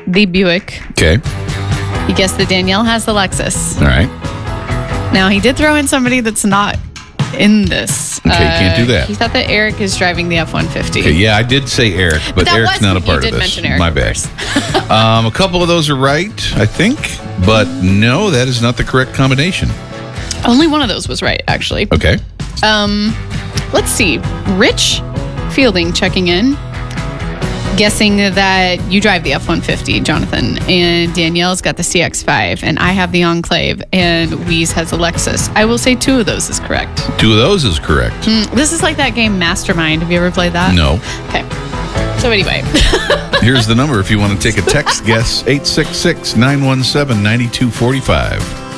the Buick. Okay. He guessed that Danielle has the Lexus. All right. Now, he did throw in somebody that's not in this. Okay, can't do that. He thought that Eric is driving the F-150. Okay, yeah, I did say Eric, but that Eric's not a part you of did this. mention Eric My bad. A couple of those are right, I think, but no, that is not the correct combination. Only one of those was right, actually. Okay. Let's see. Rich Fielding checking in, guessing that you drive the F-150, Jonathan, and Danielle's got the CX-5, and I have the Enclave, and Weeze has a Lexus. I will say 2 of those is correct. 2 of those is correct. This is like that game Mastermind. Have you ever played that? No. Okay. So anyway. Here's the number if you want to take a text guess, 866-917-9245.